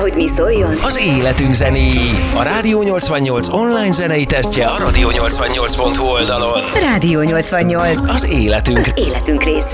hogy mi szóljon? Az életünk zenéi. A Rádió 88 online zenei tesztje a radio88.hu oldalon. Rádió 88. Az életünk Életünk része.